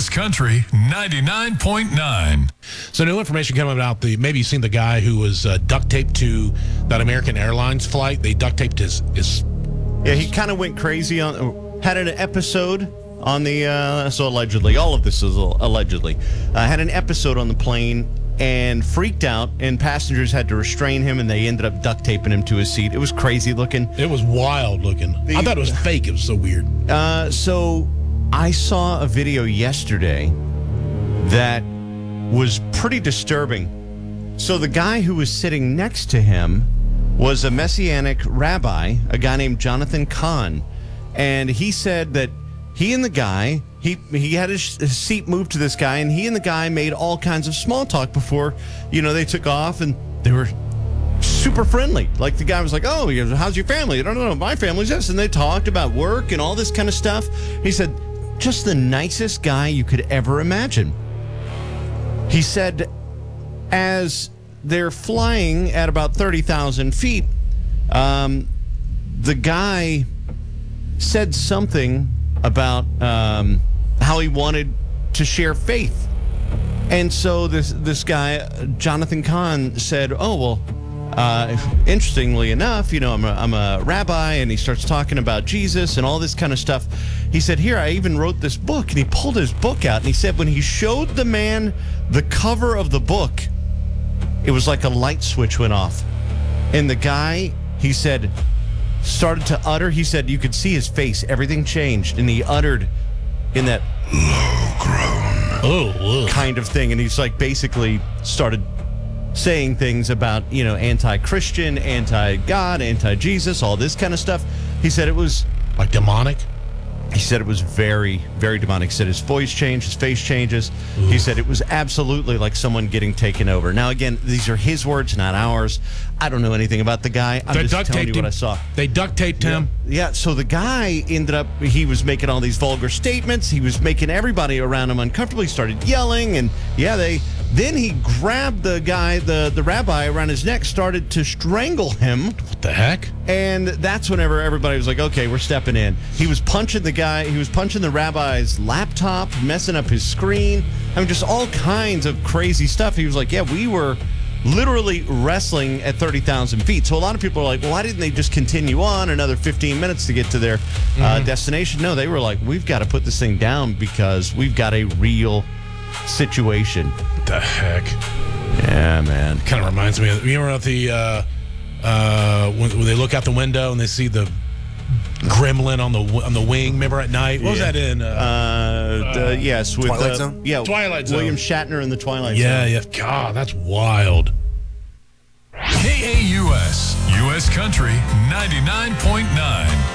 U.S. Country 99.9. So new information coming out. Maybe you've seen the guy who was duct taped to that American Airlines flight. They duct taped his. Yeah, he kind of went crazy had an episode on the, so allegedly, all of this is allegedly, had an episode on the plane and freaked out, and passengers had to restrain him, and they ended up duct taping him to his seat. It was crazy looking. It was wild looking. I thought it was fake. It was so weird. So I saw a video yesterday that was pretty disturbing. So the guy who was sitting next to him was a Messianic rabbi, a guy named Jonathan Kahn. And he said that he and the guy, he had his seat moved to this guy, and he and the guy made all kinds of small talk before, they took off, and they were super friendly. Like the guy was like, oh, how's your family? I don't know, my family's this. And they talked about work and all this kind of stuff. He said, just the nicest guy you could ever imagine. He said, as they're flying at about 30,000 feet, the guy said something about how he wanted to share faith. And so this guy, Jonathan Kahn, said, oh, well, interestingly enough, I'm a rabbi, and he starts talking about Jesus and all this kind of stuff. He said, here, I even wrote this book, and he pulled his book out, and he said when he showed the man the cover of the book, it was like a light switch went off. And the guy, he said, started to utter. He said you could see his face. Everything changed. And he uttered in that low groan kind of thing. And he's like basically started saying things about, anti-Christian, anti-God, anti-Jesus, all this kind of stuff. He said it was like demonic. He said it was very, very demonic. He said his voice changed, his face changes. Ooh. He said it was absolutely like someone getting taken over. Now, again, these are his words, not ours. I don't know anything about the guy. I'm just telling you what I saw. They duct taped him. Yeah, so the guy ended up, he was making all these vulgar statements. He was making everybody around him uncomfortable. He started yelling, and then he grabbed the guy, the rabbi, around his neck, started to strangle him. What the heck? And that's whenever everybody was like, okay, we're stepping in. He was punching the rabbi's laptop, messing up his screen. I mean, just all kinds of crazy stuff. He was like, yeah, we were literally wrestling at 30,000 feet. So a lot of people are like, well, why didn't they just continue on another 15 minutes to get to their destination? No, they were like, we've got to put this thing down because we've got a real situation. What the heck? Yeah, man. Kind of reminds me of, when they look out the window and they see the gremlin on the wing. Remember at night? What was that in? Yes, with Twilight Zone. Yeah, Twilight Zone. William Shatner in the Twilight Zone. Yeah. God, that's wild. KAUS, U.S. Country 99.9.